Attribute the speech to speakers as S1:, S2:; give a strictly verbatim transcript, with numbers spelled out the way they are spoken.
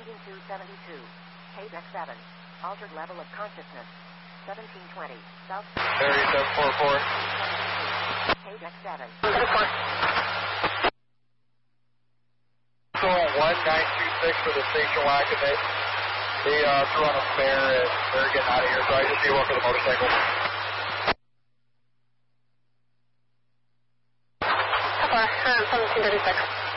S1: Heading two seventy-two. K deck seven. Altered level of consciousness. seventeen twenty. South.
S2: Area seven four four.
S1: K deck seven.
S2: So one nine two six for the station wagon. They, they uh, threw on a spare and they're getting out of here, so I just need one for the motorcycle.
S3: seventeen thirty-six.